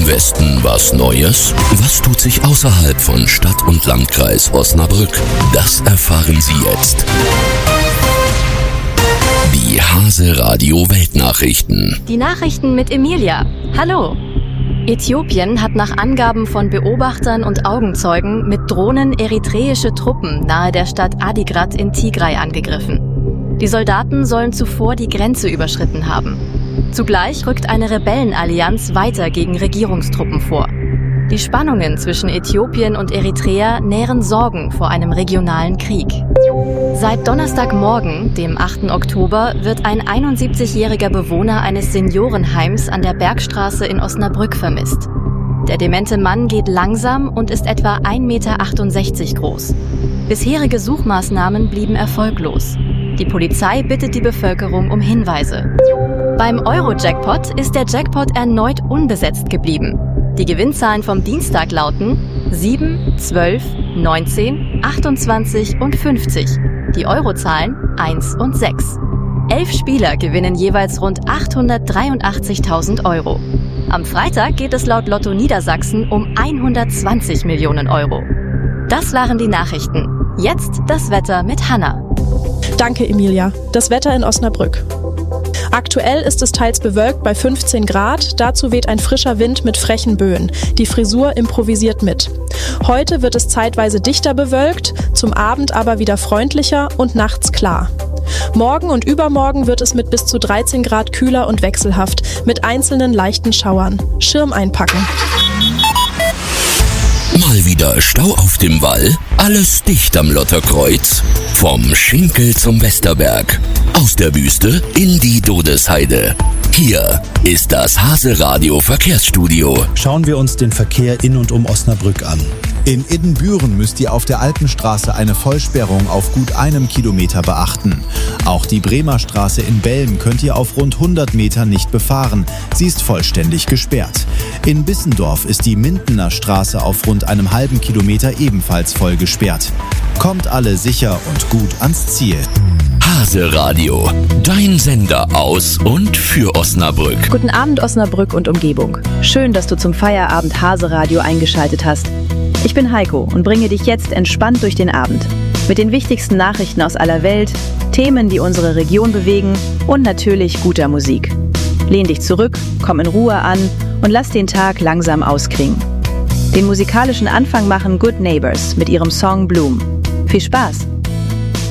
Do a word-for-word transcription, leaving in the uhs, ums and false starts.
Im Westen was Neues? Was tut sich außerhalb von Stadt und Landkreis Osnabrück? Das erfahren Sie jetzt. Die Hase Radio Weltnachrichten. Die Nachrichten mit Emilia. Hallo. Äthiopien hat nach Angaben von Beobachtern und Augenzeugen mit Drohnen eritreische Truppen nahe der Stadt Adigrat in Tigray angegriffen. Die Soldaten sollen zuvor die Grenze überschritten haben. Zugleich rückt eine Rebellenallianz weiter gegen Regierungstruppen vor. Die Spannungen zwischen Äthiopien und Eritrea nähren Sorgen vor einem regionalen Krieg. Seit Donnerstagmorgen, dem achten Oktober, wird ein einundsiebzigjähriger Bewohner eines Seniorenheims an der Bergstraße in Osnabrück vermisst. Der demente Mann geht langsam und ist etwa ein Meter achtundsechzig groß. Bisherige Suchmaßnahmen blieben erfolglos. Die Polizei bittet die Bevölkerung um Hinweise. Beim Euro-Jackpot ist der Jackpot erneut unbesetzt geblieben. Die Gewinnzahlen vom Dienstag lauten sieben, zwölf, neunzehn, achtundzwanzig und fünfzig. Die Eurozahlen eins und sechs. Elf Spieler gewinnen jeweils rund achthundertdreiundachtzigtausend Euro. Am Freitag geht es laut Lotto Niedersachsen um hundertzwanzig Millionen Euro. Das waren die Nachrichten. Jetzt das Wetter mit Hanna. Danke, Emilia. Das Wetter in Osnabrück. Aktuell ist es teils bewölkt bei fünfzehn Grad, dazu weht ein frischer Wind mit frechen Böen. Die Frisur improvisiert mit. Heute wird es zeitweise dichter bewölkt, zum Abend aber wieder freundlicher und nachts klar. Morgen und übermorgen wird es mit bis zu dreizehn Grad kühler und wechselhaft, mit einzelnen leichten Schauern. Schirm einpacken. Mal wieder Stau auf dem Wall? Alles dicht am Lotterkreuz. Vom Schinkel zum Westerberg. Aus der Wüste in die Dodesheide. Hier ist das Hase Radio Verkehrsstudio. Schauen wir uns den Verkehr in und um Osnabrück an. In Iddenbüren müsst ihr auf der Alpenstraße eine Vollsperrung auf gut einem Kilometer beachten. Auch die Bremer Straße in Belm könnt ihr auf rund hundert Meter nicht befahren. Sie ist vollständig gesperrt. In Bissendorf ist die Mindener Straße auf rund einem halben Kilometer ebenfalls voll gesperrt. Kommt alle sicher und gut ans Ziel. Hase Radio, dein Sender aus und für Osnabrück. Guten Abend Osnabrück und Umgebung. Schön, dass du zum Feierabend Hase Radio eingeschaltet hast. Ich bin Heiko und bringe dich jetzt entspannt durch den Abend. Mit den wichtigsten Nachrichten aus aller Welt, Themen, die unsere Region bewegen und natürlich guter Musik. Lehn dich zurück, komm in Ruhe an und lass den Tag langsam ausklingen. Den musikalischen Anfang machen Good Neighbors mit ihrem Song Bloom. Viel Spaß!